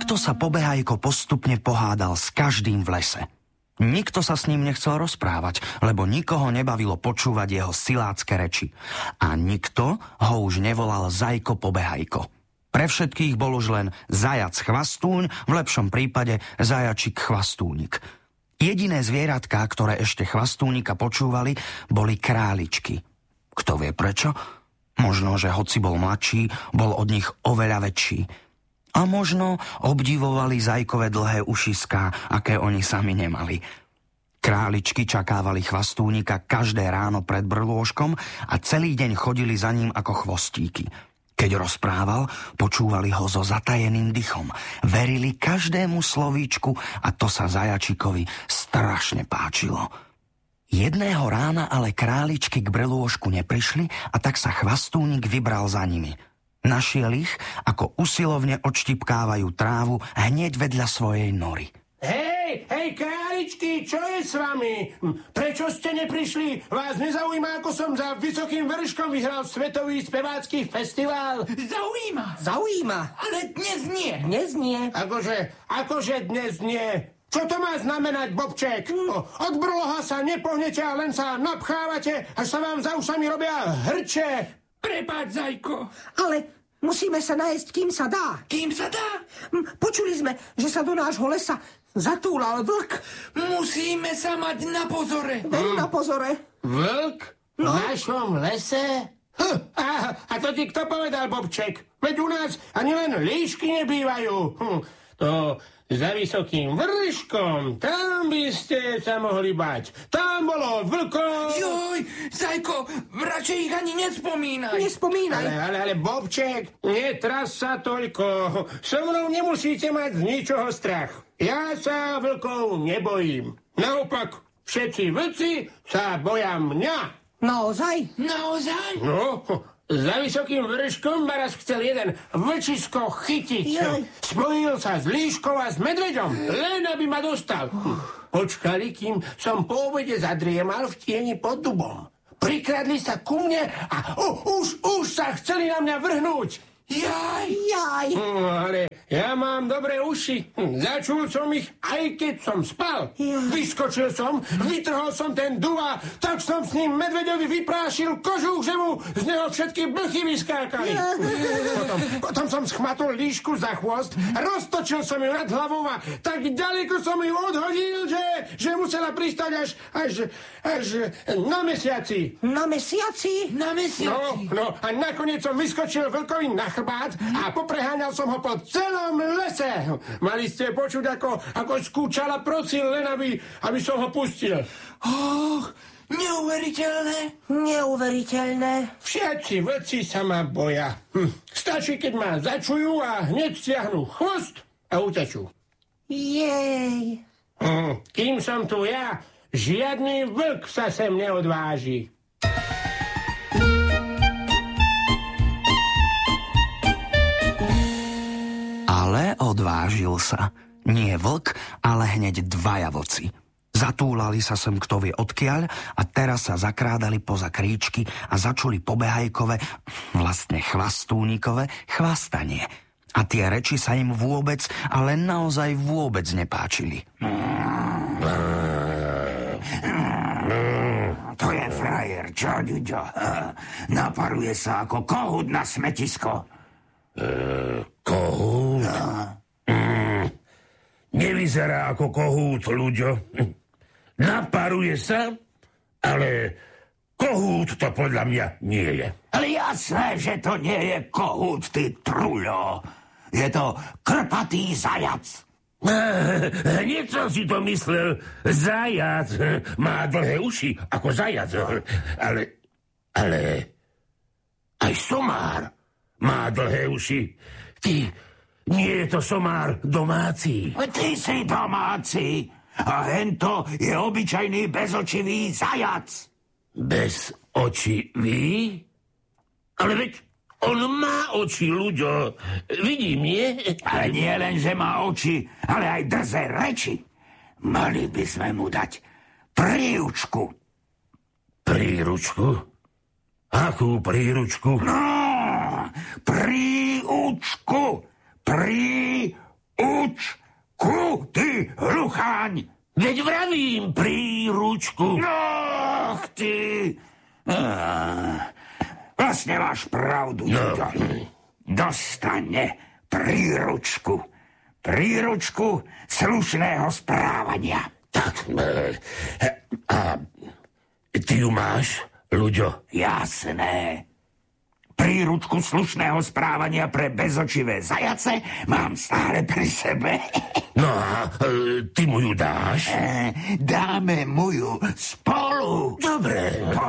Takto sa Pobehajko postupne pohádal s každým v lese. Nikto sa s ním nechcel rozprávať, lebo nikoho nebavilo počúvať jeho silácké reči. A nikto ho už nevolal Zajko Pobehajko. Pre všetkých bol už len zajac Chvastúň, v lepšom prípade zajačik Chvastúnik. Jediné zvieratká, ktoré ešte Chvastúnika počúvali, boli králičky. Kto vie prečo? Možno, že hoci bol mladší, bol od nich oveľa väčší. A možno obdivovali Zajkové dlhé ušiská, aké oni sami nemali. Králičky čakávali Chvastúnika každé ráno pred brlôžkom a celý deň chodili za ním ako chvostíky. Keď rozprával, počúvali ho so zatajeným dychom. Verili každému slovíčku a to sa zajačikovi strašne páčilo. Jedného rána ale králičky k brlôžku neprišli a tak sa Chvastúnik vybral za nimi. Našiel ich, ako usilovne odštipkávajú trávu hneď vedľa svojej nory. Hej, králičky, čo je s vami? Prečo ste neprišli? Vás nezaujíma, ako som za Vysokým vrškom vyhral svetový spevácky festival? Zaujíma, ale dnes nie. Dnes nie. Akože dnes nie? Čo to má znamenať, Bobček? Od brloha sa nepohnete a len sa napchávate, až sa vám za ušami robia hrče. Prepáč, Zajko. Ale musíme sa nájsť, kým sa dá. Kým sa dá? Počuli sme, že sa do nášho lesa zatúlal vlk. Musíme sa mať na pozore. Na pozore. Vlk? V našom lese? A to ti kto povedal, Bobček? Veď u nás ani len líšky nebývajú. To za Vysokým vrškom, tam by ste sa mohli bať. Tam bolo vlkov. Joj, Zajko, radšej ich ani nespomínaj. Ale Bobček, netras sa toľko. So mnou nemusíte mať z ničoho strach. Ja sa vlkov nebojím. Naopak, všetci vlci sa boja mňa. Naozaj? No, za Vysokým vrškom ma raz chcel jeden vlčisko chytiť. Spojil sa s líškou a s medveďom, len aby ma dostal. Počkali, kým som po obede zadriemal v tieni pod dubom. Prikradli sa ku mne a už sa chceli na mňa vrhnúť. Jaj. Ale ja mám dobré uši. Začul som ich, aj keď som spal. Vyskočil som, vytrhol som ten dub a tak som s ním medveďovi vyprášil kožuch, že mu z neho všetky blchy vyskákali. Potom som schmatol líšku za chvost, roztočil som ju nad hlavou a tak ďaleko som ju odhodil, že musela pristať až na mesiaci. Na mesiaci? No, a nakoniec som vyskočil vlkovi na chrbát a popreháňal som ho po celom lese. Mali ste počuť, ako skúčala, prosil, len aby som ho pustil. Neuveriteľné. Všetci vlci sa ma boja. Stačí, keď ma začujú a hneď stiahnu chvost a utečú. Jej. Kým som tu ja, žiadny vlk sa sem neodváži. Ale odvážil sa. Nie vlk, ale hneď dvaja vlci. Zatúlali sa sem kto vie odkiaľ a teraz sa zakrádali poza kríčky a začuli Pobehajkové, vlastne Chvastúnikové, chvastanie. A tie reči sa im vôbec, ale naozaj vôbec nepáčili. To je frajer, čo, Ďuďo? Naparuje sa ako kohút na smetisko. Kohút? Nevyzerá ako kohút, ľuďo. Naparuje sa, ale kohút to podľa mňa nie je. Ale jasné, že to nie je kohút, ty truľo. Je to krpatý zajac. Hneď som si to myslel. Zajac má dlhé uši ako zajac. Ale aj somár má dlhé uši. Nie je to somár domáci. Ty si domáci. A hento je obyčajný bezočivý zajac. Bezočivý? Ale veď on má oči, ľuďo. Vidím, nie? Ale nie len, že má oči, ale aj drzé reči. Mali by sme mu dať príručku. Príručku? Akú príručku? No, príručku. Príručku. Príručku, ty hlucháň! Veď vravím príručku. Ach, ty! Vlastne máš pravdu, Ďuďo. Dostane príručku. Príručku slušného správania. Tak, a ty ju máš, Ľuďo? Jasné. Príručku slušného správania pre bezočivé zajace mám stále pri sebe. No a ty mu ju dáš? Dáme mu ju spolu. Dobre.